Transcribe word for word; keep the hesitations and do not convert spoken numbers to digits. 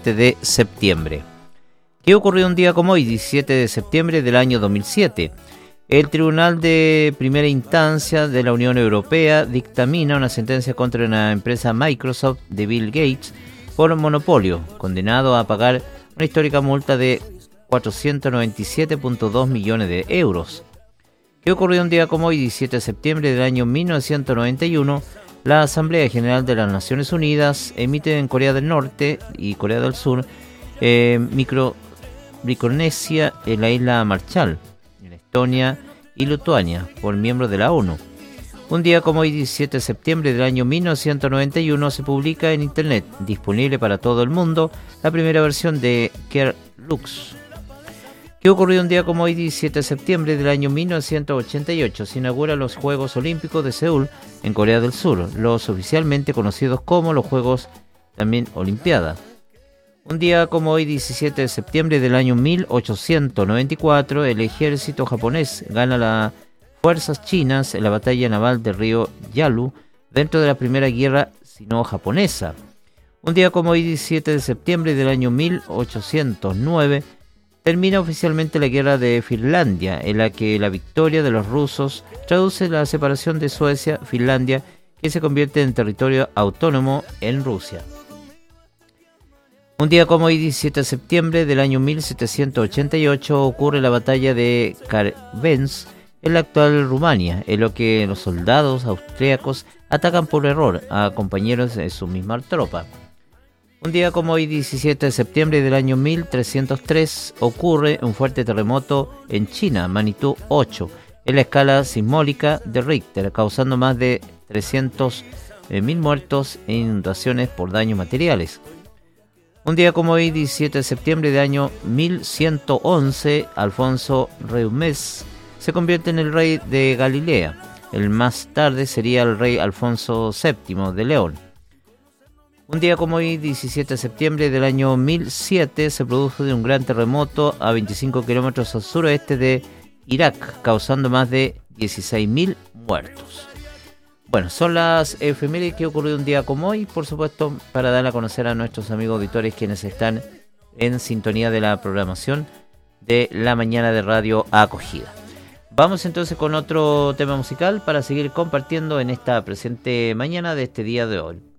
diecisiete de septiembre. ¿Qué ocurrió un día como hoy, diecisiete de septiembre del año dos mil siete? El Tribunal de Primera Instancia de la Unión Europea dictamina una sentencia contra la empresa Microsoft de Bill Gates por monopolio, condenado a pagar una histórica multa de cuatrocientos noventa y siete punto dos millones de euros. ¿Qué ocurrió un día como hoy, diecisiete de septiembre del año mil novecientos noventa y uno? La Asamblea General de las Naciones Unidas emite en Corea del Norte y Corea del Sur eh, micro Micronesia en la isla Marshall, en Estonia y Lituania, por miembros de la ONU. Un día como hoy, diecisiete de septiembre del año mil novecientos noventa y uno, se publica en Internet, disponible para todo el mundo, la primera versión de Kerlux. ¿Qué ocurrió un día como hoy, diecisiete de septiembre del año mil novecientos ochenta y ocho? Se inauguran los Juegos Olímpicos de Seúl, en Corea del Sur, los oficialmente conocidos como los Juegos también Olimpiada. Un día como hoy, diecisiete de septiembre del año mil ochocientos noventa y cuatro, el ejército japonés gana las fuerzas chinas en la batalla naval del río Yalu dentro de la primera guerra sino-japonesa. Un día como hoy, diecisiete de septiembre del año mil ochocientos nueve, termina oficialmente la guerra de Finlandia, en la que la victoria de los rusos traduce la separación de Suecia, Finlandia, que se convierte en territorio autónomo en Rusia. Un día como hoy, diecisiete de septiembre del año mil setecientos ochenta y ocho, ocurre la batalla de Karvenz en la actual Rumania, en lo que los soldados austríacos atacan por error a compañeros de su misma tropa. Un día como hoy, diecisiete de septiembre del año mil trescientos tres, ocurre un fuerte terremoto en China, magnitud ocho, en la escala sismólica de Richter, causando más de trescientos mil muertos e inundaciones por daños materiales. Un día como hoy, diecisiete de septiembre del año mil ciento once, Alfonso Reumés se convierte en el rey de Galilea. El más tarde sería el rey Alfonso séptimo de León. Un día como hoy, diecisiete de septiembre del año mil siete, se produjo un gran terremoto a veinticinco kilómetros al suroeste de Irak, causando más de dieciséis mil muertos. Bueno, son las efemérides que ocurrió un día como hoy, por supuesto, para dar a conocer a nuestros amigos auditores quienes están en sintonía de la programación de la mañana de Radio Acogida. Vamos entonces con otro tema musical para seguir compartiendo en esta presente mañana de este día de hoy.